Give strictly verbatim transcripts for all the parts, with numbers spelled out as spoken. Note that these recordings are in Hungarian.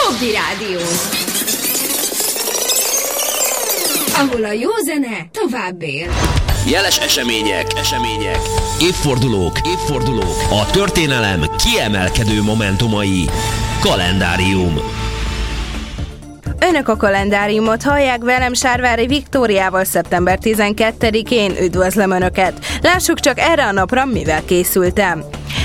Hobby Rádió, ahol a jó zene tovább él. Jeles események, események, évfordulók, évfordulók, a történelem kiemelkedő momentumai. Kalendárium. Önök a kalendáriumot hallják, velem Sárvári Viktóriával szeptember tizenkettedikén. Üdvözlöm Önöket! Lássuk csak erre a napra, mivel készültem.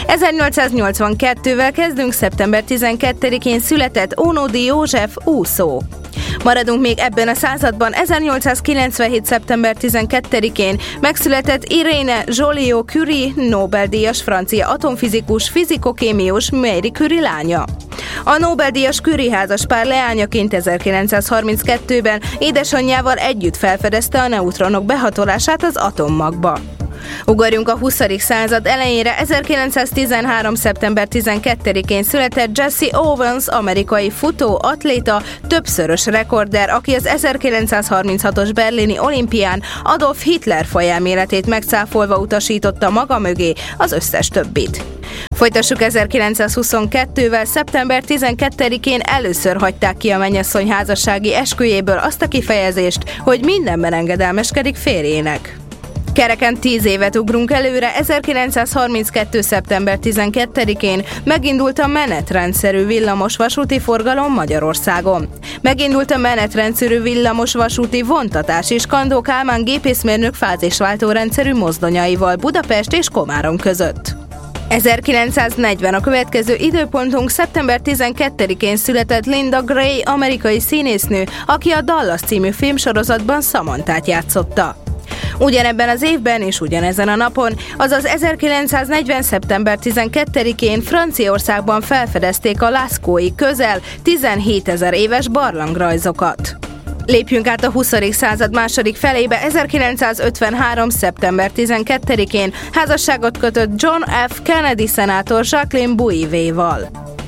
ezernyolcszáznyolcvankettővel kezdünk. Szeptember tizenkettedikén született Ónodi József úszó. Maradunk még ebben a században. ezernyolcszázkilencvenhét. szeptember tizenkettedikén megszületett Irene Joliot-Curie, Nobel-díjas francia atomfizikus, fizikokémius, Marie Curie lánya. A Nobel-díjas Curie házaspár leányaként ezerkilencszázharminckettőben édesanyjával együtt felfedezte a neutronok behatolását az atommagba. Ugorjunk a huszadik század elejére. ezerkilencszáztizenhárom. szeptember tizenkettedikén született Jesse Owens, amerikai futó, atléta, többszörös rekorder, aki az ezerkilencszázharminchatos berlini olimpián Adolf Hitler fajelméletét megcáfolva utasította maga mögé az összes többit. Folytassuk ezerkilencszázhuszonkettővel. szeptember tizenkettedikén először hagyták ki a mennyasszony házassági esküjéből azt a kifejezést, hogy mindenben engedelmeskedik férjének. Kereken tíz évet ugrunk előre. ezerkilencszázharminckettő. szeptember tizenkettedikén megindult a menetrendszerű villamos vasúti forgalom Magyarországon. Megindult a menetrendszerű villamos vasúti vontatás és Kandó Kálmán gépészmérnök fázisváltó rendszerű mozdonyaival Budapest és Komárom között. ezerkilencszáznegyven a következő időpontunk. Szeptember tizenkettedikén született Linda Gray, amerikai színésznő, aki a Dallas című filmsorozatban Samanthát játszotta. Ugyanebben az évben és ugyanezen a napon, azaz ezerkilencszáznegyven. szeptember tizenkettedikén Franciaországban felfedezték a Lascaux-i közel tizenhétezer éves barlangrajzokat. Lépjünk át a huszadik század második felébe. ezerkilencszázötvenhárom. szeptember tizenkettedikén házasságot kötött John F. Kennedy szenátor Jacqueline Bouvier-val.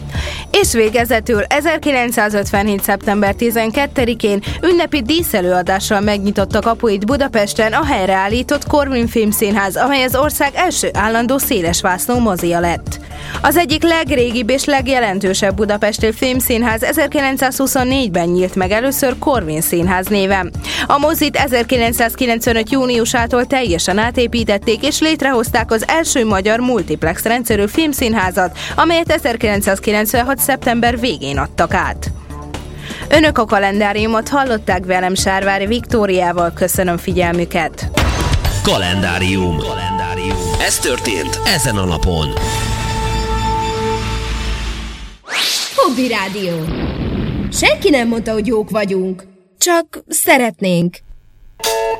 És végezetül ezerkilencszázötvenhét. szeptember tizenkettedikén ünnepi díszelőadással megnyitotta kapuit Budapesten a helyreállított Corvin Filmszínház, amely az ország első állandó szélesvászló mozia lett. Az egyik legrégibb és legjelentősebb budapesti filmszínház ezerkilencszázhuszonnégyben nyílt meg először Corvin Színház néven. A mozit ezerkilencszázkilencvenöt. júniusától teljesen átépítették és létrehozták az első magyar multiplex rendszerű filmszínházat, amelyet ezerkilencszázkilencvenhat. szeptember végén adtak át. Önök a kalendáriumot hallották, velem Sárvári Viktóriával. Köszönöm figyelmüket! Kalendárium. Kalendárium. Ez történt ezen a napon. Hobby Rádió. Senki nem mondta, hogy jók vagyunk. Csak szeretnénk.